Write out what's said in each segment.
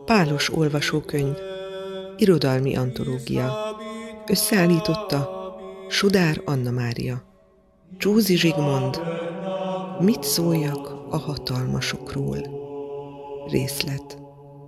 Pálos olvasókönyv, irodalmi antológia. Összeállította Sudár Anna Mária. Csúzi Zsigmond, mit szóljak a hatalmasokról? Részlet.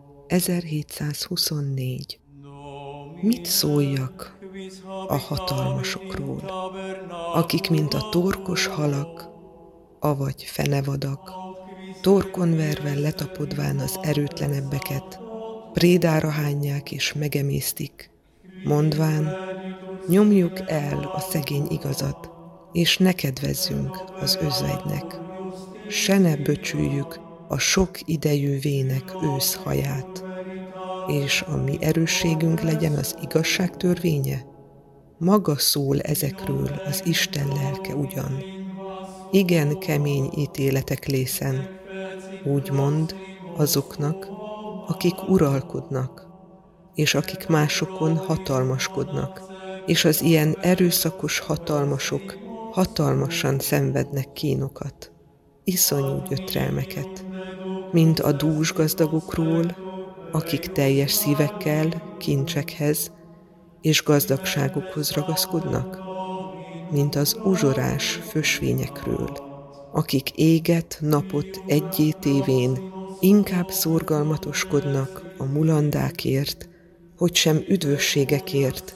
1724. Mit szóljak a hatalmasokról, akik, mint a torkos halak, avagy fenevadak, torkon verve letapodván az erőtlenebbeket, prédára hányják és megemésztik, mondván, nyomjuk el a szegény igazat, és ne kedvezzünk az özvegynek. Se ne böcsüljük a sok idejű vének őszhaját, és a mi erősségünk legyen az igazság törvénye? Maga szól ezekről az Isten lelke ugyan. Igen kemény ítéletek lészen, úgy mond azoknak, akik uralkodnak, és akik másokon hatalmaskodnak, és az ilyen erőszakos hatalmasok hatalmasan szenvednek kínokat, iszonyú gyötrelmeket, mint a dús gazdagokról, akik teljes szívekkel kincsekhez és gazdagságokhoz ragaszkodnak, mint az uzsorás fösvényekről, akik éget napot egyé tévén inkább szorgalmatoskodnak a mulandákért, hogy sem üdvösségekért,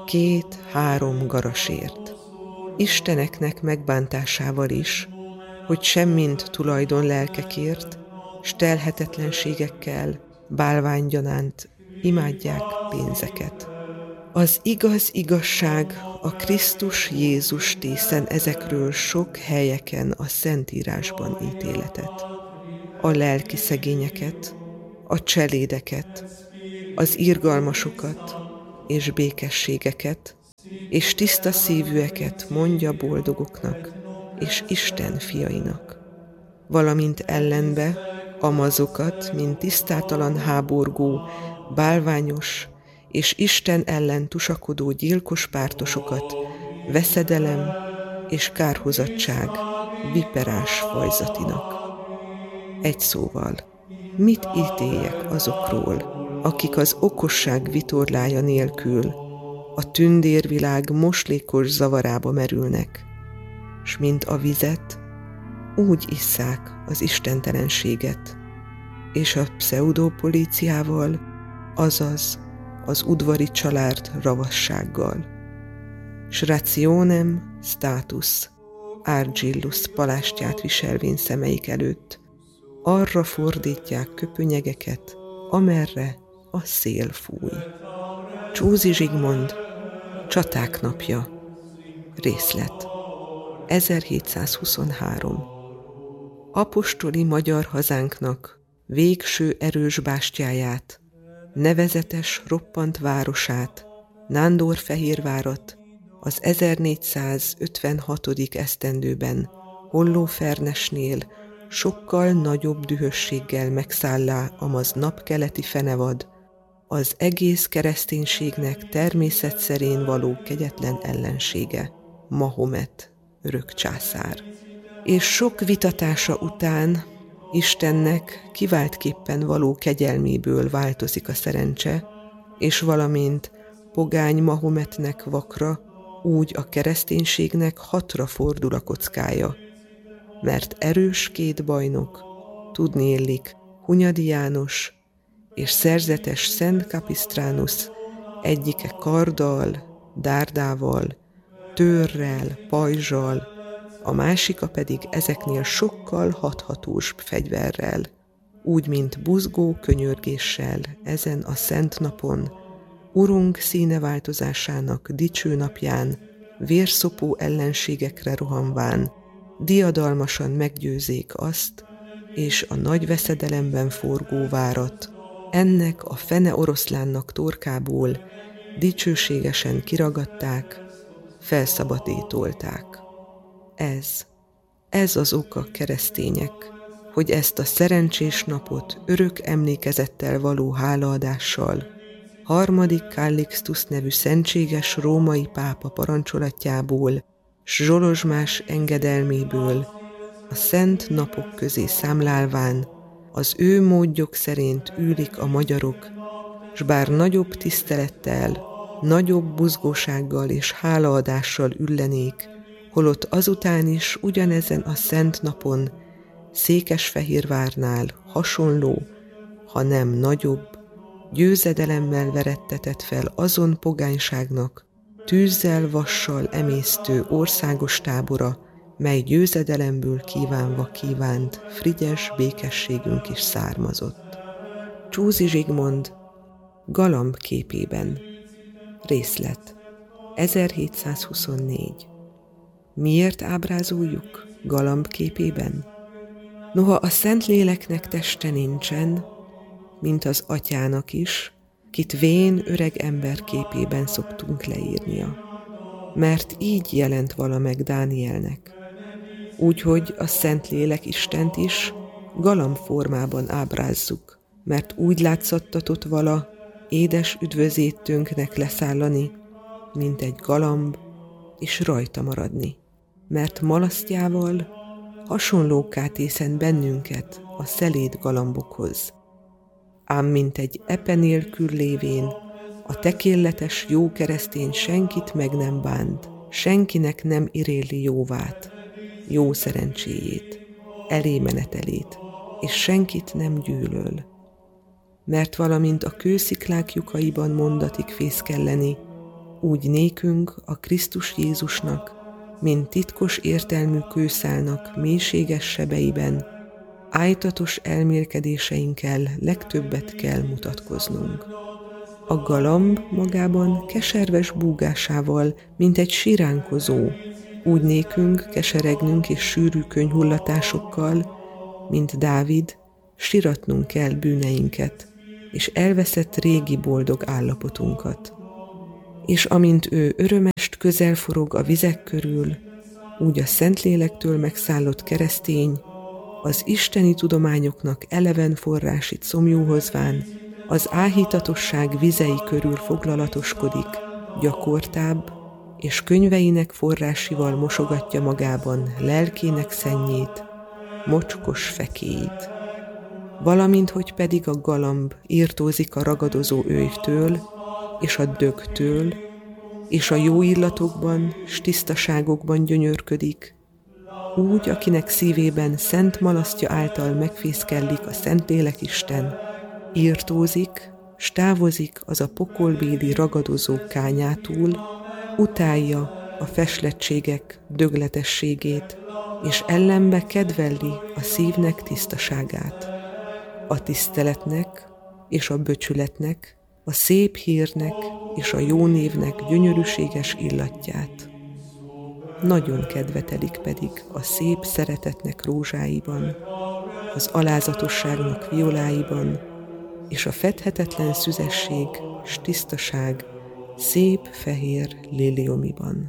2-3 garasért. Isteneknek megbántásával is, hogy semmint tulajdon lelkekért, s telhetetlenségekkel, bálványgyanánt imádják pénzeket. Az igaz igazság a Krisztus Jézus tészen ezekről sok helyeken a Szentírásban ítéletet. A lelki szegényeket, a cselédeket, az irgalmasokat és békességeket, és tiszta szívűeket mondja boldogoknak és Isten fiainak, valamint ellenbe amazokat, mint tisztátalan háborgó, bálványos és Isten ellen tusakodó gyilkos pártosokat veszedelem és kárhozatság viperás fajzatinak. Egy szóval, mit ítéljek azokról, akik az okosság vitorlája nélkül a tündérvilág moslékos zavarába merülnek, s mint a vizet, úgy isszák az istentelenséget, és a pseudopolíciával, azaz az udvari család ravassággal. S rationem status Argillus palástját viselvén szemeik előtt, arra fordítják köpönyegeket, amerre a szél fúj. Csúzi Zsigmond, Csaták napja. Részlet. 1723. Apostoli magyar hazánknak végső erős bástyáját, nevezetes roppant városát, Nándorfehérvárat az 1456. esztendőben Hollófernesnél sokkal nagyobb dühösséggel megszállá amaz napkeleti fenevad, az egész kereszténységnek természetszerén való kegyetlen ellensége, Mahomet, örök császár. És sok vitatása után Istennek kiváltképpen való kegyelméből változik a szerencse, és valamint pogány Mahometnek vakra, úgy a kereszténységnek hatra fordul a kockája, mert erős 2 bajnok, tudniillik Hunyadi János és szerzetes Szent Kapisztránus egyike karddal, dárdával, tőrrel, pajzsal, a másika pedig ezeknél sokkal hathatósbb fegyverrel, úgy, mint buzgó könyörgéssel ezen a szent napon, Urunk színeváltozásának dicső napján, vérszopó ellenségekre rohanván, diadalmasan meggyőzzék azt, és a nagy veszedelemben forgó várat, ennek a fene oroszlánnak torkából dicsőségesen kiragadták, felszabadítolták. Ez az oka, keresztények, hogy ezt a szerencsés napot örök emlékezettel való hálaadással, 3. Callixtus nevű szentséges római pápa parancsolatjából, s Zsolozsmás engedelméből a szent napok közé számlálván Az ő módjuk szerint ülik a magyarok, s bár nagyobb tisztelettel, nagyobb buzgósággal és hálaadással üllenék, holott azután is ugyanezen a szent napon Székesfehérvárnál hasonló, ha nem nagyobb, győzedelemmel verettetett fel azon pogányságnak tűzzel, vassal emésztő országos tábora, mely győzedelemből kívánva kívánt frigyes békességünk is származott. Csúzi Zsigmond Galamb képében. Részlet 1724. Miért ábrázoljuk Galamb képében? Noha a Szentléleknek teste nincsen, mint az Atyának is, kit vén öreg ember képében szoktunk leírnia. Mert így jelent vala meg Dánielnek. Úgyhogy a Szentlélek Istent is galamb formában ábrázzuk, mert úgy látszattatott vala édes üdvözétőnknek leszállani, mint egy galamb, és rajta maradni, mert malasztjával hasonlókká tészen bennünket a szeléd galambokhoz. Ám mint egy epe nélkül lévén, a tekéletes jó keresztény senkit meg nem bánt, senkinek nem iréli jóvát, jó szerencséjét, elémenetelét, és senkit nem gyűlöl. Mert valamint a kősziklák lyukaiban mondatig fészkelleni, úgy nékünk a Krisztus Jézusnak, mint titkos értelmű kőszálnak mélységes sebeiben, ájtatos elmélkedéseinkkel legtöbbet kell mutatkoznunk. A galamb magában keserves búgásával, mint egy siránkozó, úgy nékünk keseregnünk és sűrű könyhullatásokkal, mint Dávid, siratnunk kell bűneinket, és elveszett régi boldog állapotunkat. És amint ő örömest közel forog a vizek körül, úgy a Szentlélektől megszállott keresztény, az isteni tudományoknak eleven forrásit szomjúhozván, az áhítatosság vizei körül foglalatoskodik, gyakortább, és könyveinek forrásival mosogatja magában lelkének szennyét, mocskos fekéit. Valamint, hogy pedig a galamb írtózik a ragadozó őjtől, és a dögtől, és a jó illatokban, s tisztaságokban gyönyörködik, úgy, akinek szívében szent malasztja által megfészkellik a Szentlélek Isten, írtózik, s távozik az a pokolbéli ragadozó kányától, utálja a feslettségek dögletességét, és ellenbe kedvelli a szívnek tisztaságát, a tiszteletnek és a böcsületnek, a szép hírnek és a jó névnek gyönyörűséges illatját. Nagyon kedvetelik pedig a szép szeretetnek rózsáiban, az alázatosságnak violáiban, és a fedhetetlen szüzesség s tisztaság szép fehér liliomiban.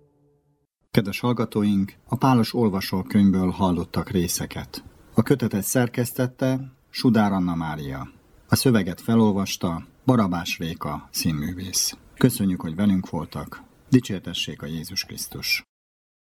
Kedves hallgatóink, a Pálos olvasókönyvből hallottak részeket. A kötetet szerkesztette Sudár Anna Mária. A szöveget felolvasta Barabás Réka színművész. Köszönjük, hogy velünk voltak. Dicsértessék a Jézus Krisztus!